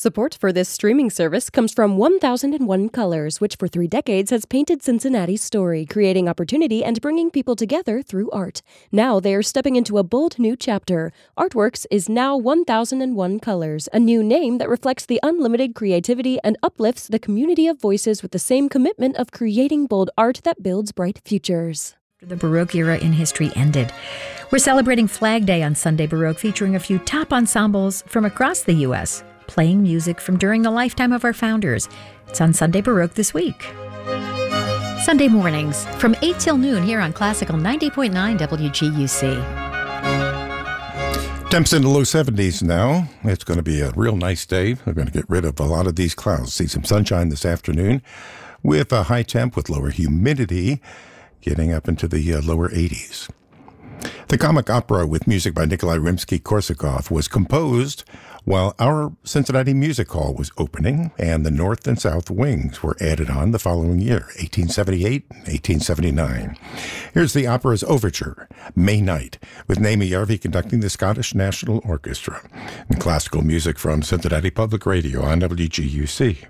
Support for this streaming service comes from 1001 Colors, which for 3 decades has painted Cincinnati's story, creating opportunity and bringing people together through art. Now they are stepping into a bold new chapter. Artworks is now 1001 Colors, a new name that reflects the unlimited creativity and uplifts the community of voices with the same commitment of creating bold art that builds bright futures. The Baroque era in history ended. We're celebrating Flag Day on Sunday Baroque, featuring a few top ensembles from across the U.S., playing music from during the lifetime of our founders. It's on Sunday Baroque this week. Sunday mornings from 8 till noon here on Classical 90.9 WGUC. Temps in the low 70s now. It's going to be a real nice day. We're going to get rid of a lot of these clouds. See some sunshine this afternoon with a high temp with lower humidity getting up into the lower 80s. The comic opera with music by Nikolai Rimsky-Korsakov was composed while our Cincinnati Music Hall was opening, and the North and South Wings were added on the following year, 1878 and 1879. Here's the opera's overture, May Night, with Naomi Jarvi conducting the Scottish National Orchestra, and classical music from Cincinnati Public Radio on WGUC.